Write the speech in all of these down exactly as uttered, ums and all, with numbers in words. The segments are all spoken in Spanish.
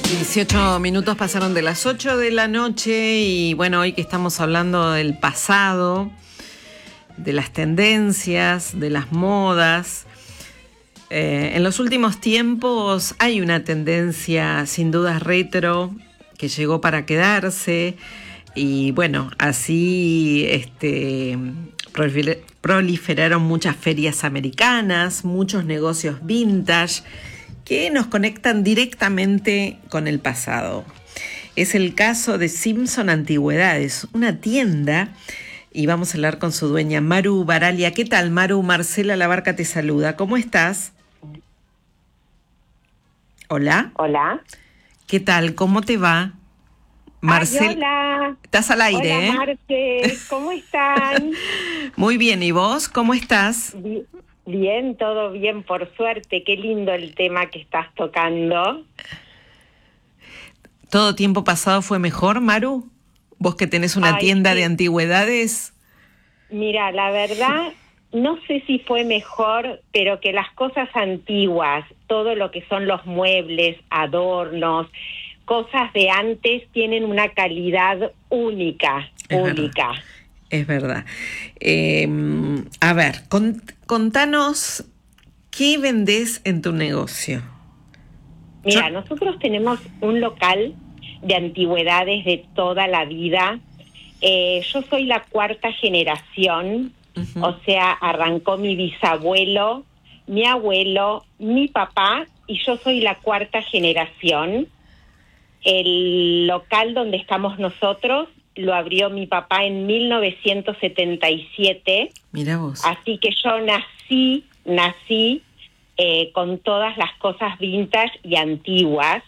dieciocho minutos pasaron de las ocho de la noche y bueno, hoy que estamos hablando del pasado, de las tendencias, de las modas, eh, en los últimos tiempos hay una tendencia sin duda retro que llegó para quedarse y bueno, así este, proliferaron muchas ferias americanas, muchos negocios vintage que nos conectan directamente con el pasado. Es el caso de Simpson Antigüedades, una tienda, y vamos a hablar con su dueña, Maru Baralia. ¿Qué tal, Maru? Marcela Labarca te saluda. ¿Cómo estás? Hola. Hola. ¿Qué tal? ¿Cómo te va? Marcela. Hola. Estás al aire, Hola, ¿eh? Marce. ¿Cómo están? Muy bien. ¿Y vos? ¿Cómo estás? Bien. Bien, todo bien, por suerte. Qué lindo el tema que estás tocando. ¿Todo tiempo pasado fue mejor, Maru? ¿Vos que tenés una Ay, tienda sí. de antigüedades? Mira, la verdad, no sé si fue mejor, pero que las cosas antiguas, todo lo que son los muebles, adornos, cosas de antes, tienen una calidad única, Es única. Verdad. Es verdad. Eh, a ver, con, contanos, ¿qué vendés en tu negocio? Mira, Yo... nosotros tenemos un local de antigüedades de toda la vida. Eh, yo soy la cuarta generación, uh-huh. O sea, arrancó mi bisabuelo, mi abuelo, mi papá, y yo soy la cuarta generación. El local donde estamos nosotros lo abrió mi papá en mil novecientos setenta y siete. Mira vos. Así que yo nací, nací eh, con todas las cosas vintage y antiguas.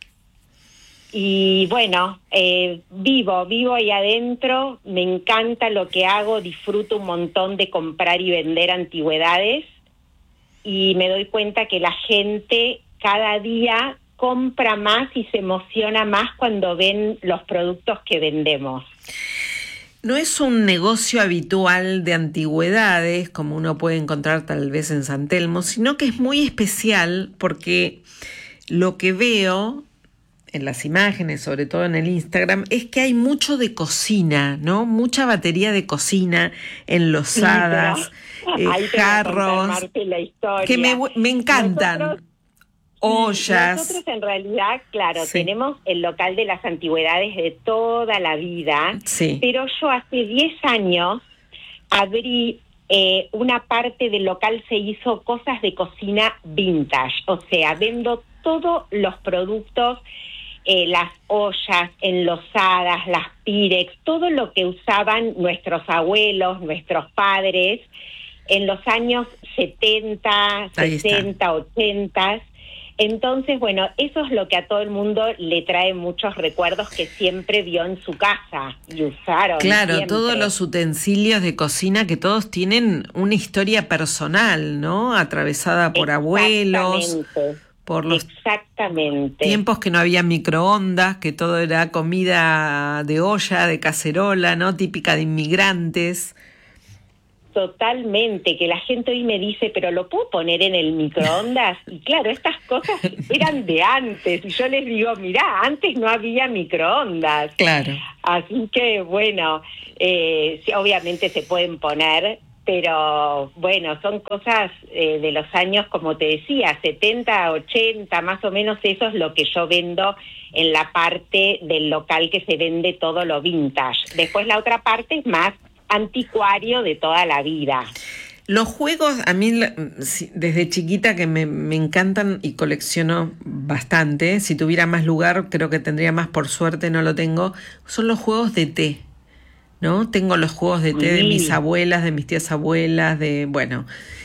Y bueno, eh, vivo, vivo ahí adentro, me encanta lo que hago, disfruto un montón de comprar y vender antigüedades y me doy cuenta que la gente cada día compra más y se emociona más cuando ven los productos que vendemos. No es un negocio habitual de antigüedades como uno puede encontrar tal vez en San Telmo, sino que es muy especial porque lo que veo en las imágenes, sobre todo en el Instagram, es que hay mucho de cocina, ¿no? Mucha batería de cocina, enlosadas, sí, eh, jarros, la historia. que me, me encantan. Nosotros, ollas. Nosotros en realidad, claro, sí. tenemos el local de las antigüedades de toda la vida, sí. pero yo hace diez años abrí eh, una parte del local, se hizo cosas de cocina vintage, o sea, vendo todos los productos, eh, las ollas enlosadas, las Pirex, todo lo que usaban nuestros abuelos, nuestros padres en los años setenta, sesenta, ochenta. Entonces, bueno, eso es lo que a todo el mundo le trae muchos recuerdos que siempre vio en su casa y usaron. Claro, siempre. Todos los utensilios de cocina que todos tienen una historia personal, ¿no? Atravesada por abuelos, por los Exactamente. tiempos que no había microondas, que todo era comida de olla, de cacerola, ¿no? Típica de inmigrantes. Totalmente, que la gente hoy me dice, pero ¿lo puedo poner en el microondas? Y claro, estas cosas eran de antes, y yo les digo, mirá, antes no había microondas. Claro. Así que, bueno, eh, sí, obviamente se pueden poner, pero bueno, son cosas eh, de los años, como te decía, setenta, ochenta, más o menos eso es lo que yo vendo en la parte del local que se vende todo lo vintage. Después la otra parte es más anticuario de toda la vida. Los juegos, a mí desde chiquita que me, me encantan y colecciono bastante, si tuviera más lugar creo que tendría más, por suerte no lo tengo, son los juegos de té, ¿no? Tengo los juegos de té sí. de mis abuelas, de mis tías abuelas, de, bueno.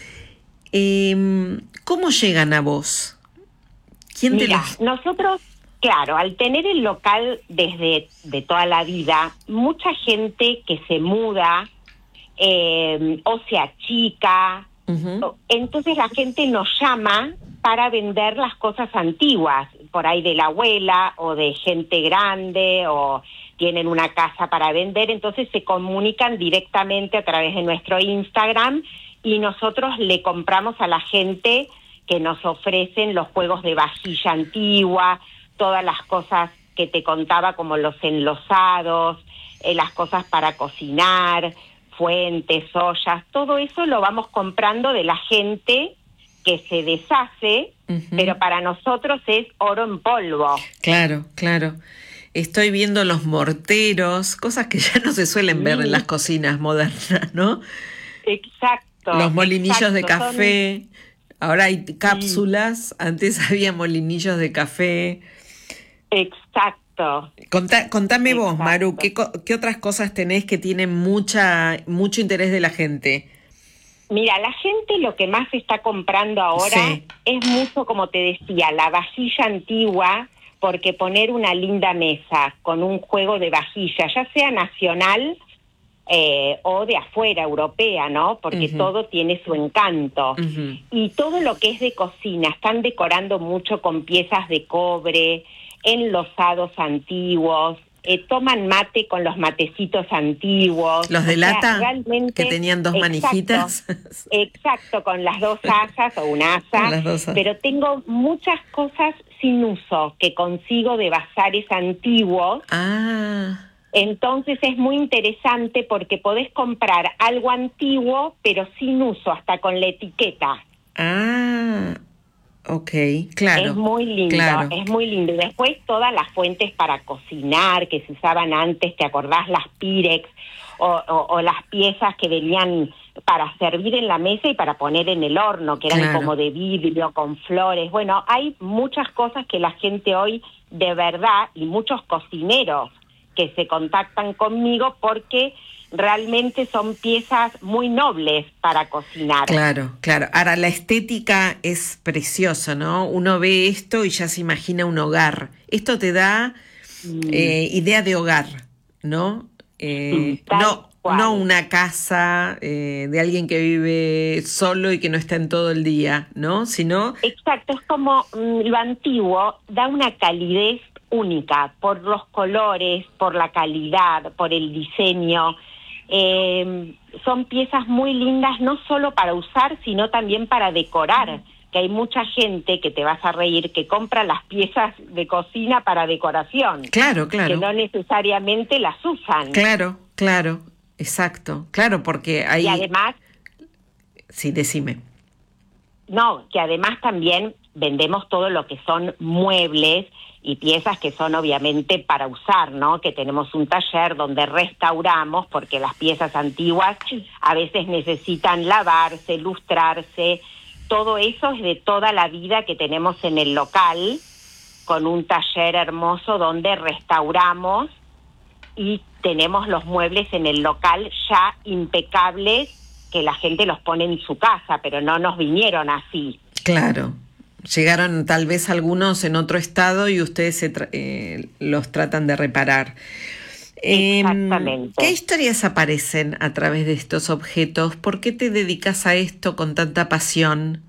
Eh, ¿Cómo llegan a vos? ¿Quién Mira, te los... nosotros... Claro, al tener el local desde de toda la vida, mucha gente que se muda eh, o se achica, uh-huh. entonces la gente nos llama para vender las cosas antiguas, por ahí de la abuela o de gente grande o tienen una casa para vender, entonces se comunican directamente a través de nuestro Instagram y nosotros le compramos a la gente que nos ofrecen los juegos de vajilla antigua, todas las cosas que te contaba, como los enlosados, eh, las cosas para cocinar, fuentes, ollas, todo eso lo vamos comprando de la gente que se deshace, uh-huh. pero para nosotros es oro en polvo. Claro, claro. Estoy viendo los morteros, cosas que ya no se suelen sí. ver en las cocinas modernas, ¿no? Exacto. Los molinillos exacto, de café, son... ahora hay cápsulas, sí. antes había molinillos de café. Exacto. Contá, contame exacto. vos, Maru, ¿qué, ¿qué otras cosas tenés que tienen mucha mucho interés de la gente? Mira, la gente lo que más está comprando ahora sí. es mucho, como te decía, la vajilla antigua, porque poner una linda mesa con un juego de vajilla, ya sea nacional eh, o de afuera, europea, ¿no? Porque uh-huh. todo tiene su encanto. Uh-huh. Y todo lo que es de cocina, están decorando mucho con piezas de cobre, enlosados antiguos, eh, toman mate con los matecitos antiguos. ¿Los de lata? Que tenían dos exacto, manijitas. Exacto, con las dos asas o una asa. Pero tengo muchas cosas sin uso que consigo de bazares antiguos. Ah. Entonces es muy interesante porque podés comprar algo antiguo pero sin uso, hasta con la etiqueta. Ah, ok, claro. Es muy lindo, claro. es muy lindo. Y después todas las fuentes para cocinar que se usaban antes, ¿te acordás? Las Pirex o, o, o las piezas que venían para servir en la mesa y para poner en el horno, que eran claro. como de vidrio, con flores. Bueno, hay muchas cosas que la gente hoy, de verdad, y muchos cocineros que se contactan conmigo porque realmente son piezas muy nobles para cocinar. Claro, claro. Ahora, la estética es preciosa, ¿no? Uno ve esto y ya se imagina un hogar. Esto te da mm. eh, idea de hogar, ¿no? Eh, no, no una casa eh, de alguien que vive solo y que no está en todo el día, ¿no? Sino... Exacto, es como mm, lo antiguo da una calidez única por los colores, por la calidad, por el diseño. Eh, son piezas muy lindas, no solo para usar, sino también para decorar, que hay mucha gente, que te vas a reír, que compra las piezas de cocina para decoración. Claro, claro. Que no necesariamente las usan. Claro, claro, exacto. Claro, porque hay... Y además... Sí, decime. No, que además también vendemos todo lo que son muebles y piezas que son obviamente para usar, ¿no? Que tenemos un taller donde restauramos, porque las piezas antiguas a veces necesitan lavarse, lustrarse. Todo eso es de toda la vida que tenemos en el local, con un taller hermoso donde restauramos y tenemos los muebles en el local ya impecables, que la gente los pone en su casa, pero no nos vinieron así. Claro. Llegaron tal vez algunos en otro estado y ustedes se tra- eh, los tratan de reparar. Exactamente. Eh, ¿Qué historias aparecen a través de estos objetos? ¿Por qué te dedicas a esto con tanta pasión?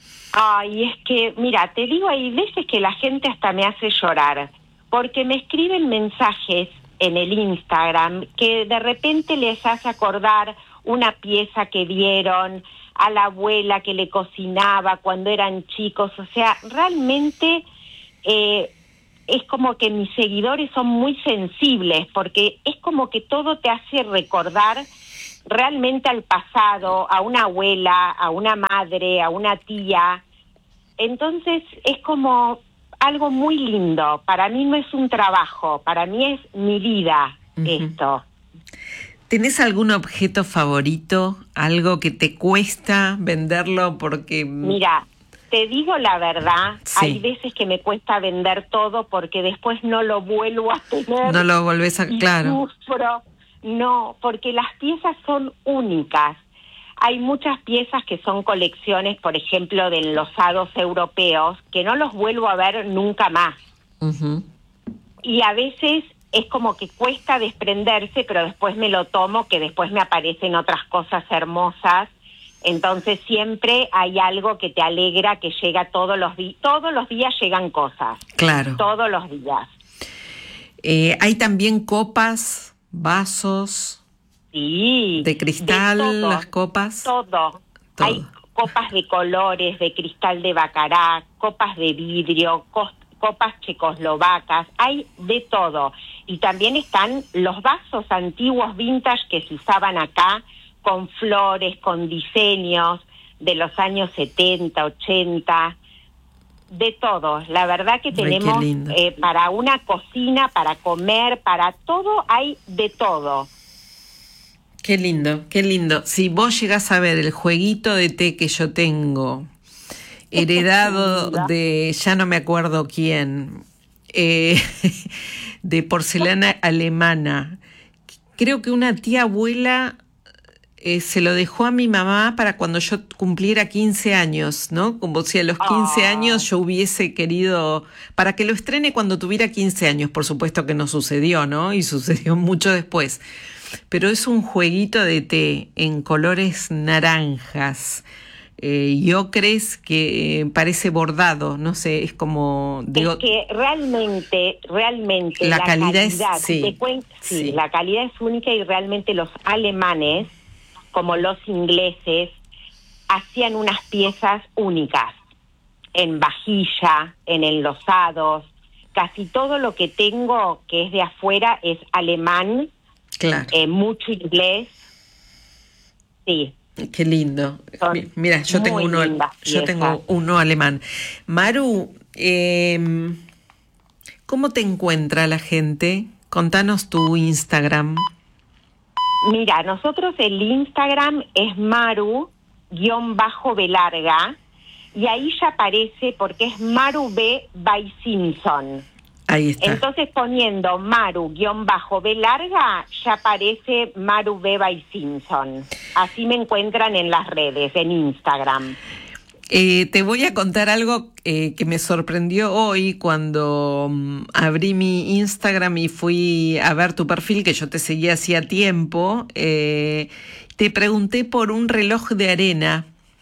Ay, es que, mira, te digo, hay veces que la gente hasta me hace llorar, porque me escriben mensajes en el Instagram que de repente les hace acordar una pieza que vieron, a la abuela que le cocinaba cuando eran chicos. O sea, realmente eh, es como que mis seguidores son muy sensibles, porque es como que todo te hace recordar realmente al pasado, a una abuela, a una madre, a una tía. Entonces es como algo muy lindo. Para mí no es un trabajo, para mí es mi vida, uh-huh. esto. ¿Tenés algún objeto favorito? ¿Algo que te cuesta venderlo porque...? Mira, te digo la verdad, sí. hay veces que me cuesta vender todo porque después no lo vuelvo a tener. No lo volvés a... y claro. Sufro. No, porque las piezas son únicas. Hay muchas piezas que son colecciones, por ejemplo, de enlosados europeos, que no los vuelvo a ver nunca más. Uh-huh. Y a veces... es como que cuesta desprenderse, pero después me lo tomo, que después me aparecen otras cosas hermosas. Entonces siempre hay algo que te alegra, que llega todos los días. Todos los días llegan cosas. Claro. Todos los días. Eh, hay también copas, vasos. Sí. De cristal, de todo, las copas. Todo. todo. Hay copas de colores, de cristal de bacará, copas de vidrio, cos- copas checoslovacas, hay de todo. Y también están los vasos antiguos vintage que se usaban acá, con flores, con diseños de los años setenta, ochenta, de todo. La verdad que tenemos eh, para una cocina, para comer, para todo, hay de todo. Qué lindo, qué lindo. Si vos llegás a ver el jueguito de té que yo tengo, heredado de, ya no me acuerdo quién, eh, de porcelana alemana, creo que una tía abuela eh, se lo dejó a mi mamá para cuando yo cumpliera quince años, ¿no? Como si a los quince oh. años yo hubiese querido, para que lo estrene cuando tuviera quince años, por supuesto que no sucedió, ¿no? Y sucedió mucho después. Pero es un jueguito de té en colores naranjas. Eh, y ocres que parece bordado, no sé, es como... Digo, es que realmente, realmente la, la calidad, calidad, es, sí, te cuen- sí, sí. la calidad es única y realmente los alemanes, como los ingleses, hacían unas piezas únicas, en vajilla, en enlosados, casi todo lo que tengo que es de afuera es alemán, claro. eh, mucho inglés, sí. Qué lindo. Mira, yo tengo uno, yo tengo uno alemán. Maru, eh, ¿cómo te encuentra la gente? Contanos tu Instagram. Mira, nosotros el Instagram es Maru guión bajo B larga y ahí ya aparece porque es Maru B by Simpson. Ahí está. Entonces poniendo Maru guión bajo B larga ya aparece Maru B by Simpson. Así me encuentran en las redes, en Instagram. Eh, te voy a contar algo eh, que me sorprendió hoy cuando um, abrí mi Instagram y fui a ver tu perfil, que yo te seguía hacía tiempo. Eh, te pregunté por un reloj de arena.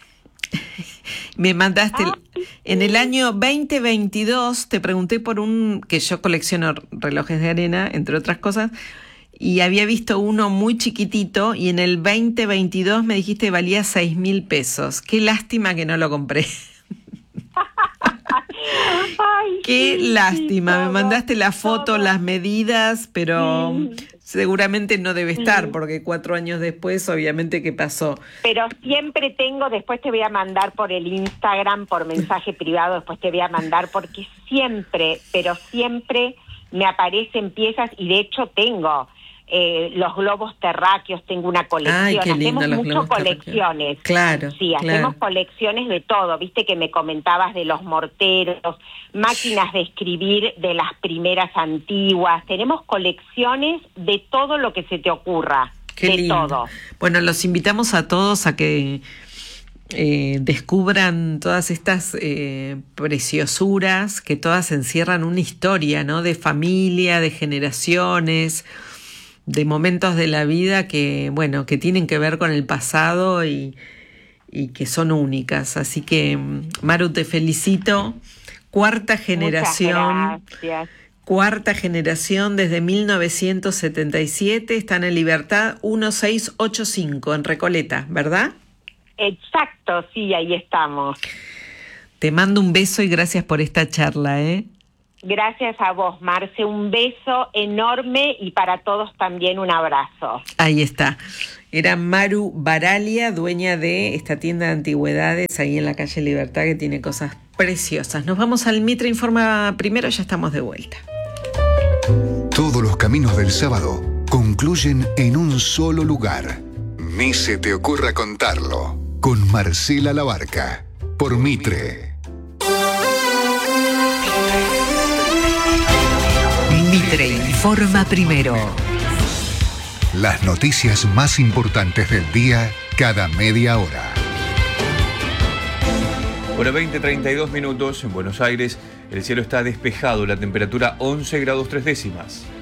Me mandaste ah, el, en el año veinte veintidós, te pregunté por un, que yo colecciono relojes de arena, entre otras cosas, y había visto uno muy chiquitito y en el veinte veintidós me dijiste que valía seis mil pesos. Qué lástima que no lo compré. Ay, Qué sí, lástima, sí, me mandaste la foto, todo. las medidas, pero sí. Seguramente no debe estar, sí. porque cuatro años después, obviamente, ¿qué pasó? Pero siempre tengo, después te voy a mandar por el Instagram, por mensaje privado, después te voy a mandar, porque siempre, pero siempre me aparecen piezas, y de hecho tengo eh, los globos terráqueos, tengo una colección. Ay, qué lindo, hacemos los mucho globos colecciones. Claro, Sí, claro. hacemos colecciones de todo. Viste que me comentabas de los morteros, máquinas de escribir de las primeras antiguas. Tenemos colecciones de todo lo que se te ocurra. Qué de lindo. todo. Bueno, los invitamos a todos a que eh, descubran todas estas eh, preciosuras, que todas encierran una historia, ¿no? De familia, de generaciones, de momentos de la vida que, bueno, que tienen que ver con el pasado y, y que son únicas. Así que, Maru, te felicito. Cuarta generación. Muchas gracias. Cuarta generación desde mil novecientos setenta y siete. Están en Libertad dieciséis ochenta y cinco, en Recoleta, ¿verdad? Exacto, sí, ahí estamos. Te mando un beso y gracias por esta charla, ¿eh? Gracias a vos, Marce, un beso enorme y para todos también un abrazo. Ahí está. Era Maru Baralia, dueña de esta tienda de antigüedades ahí en la calle Libertad, que tiene cosas preciosas. Nos vamos al Mitre Informa primero, ya estamos de vuelta. Todos los caminos del sábado concluyen en un solo lugar. Ni se te ocurra contarlo. Con Marcela Labarca, por Mitre. Mitre Informa primero. Las noticias más importantes del día cada media hora. Hora veinte, treinta y dos minutos en Buenos Aires. El cielo está despejado, la temperatura once grados tres décimas.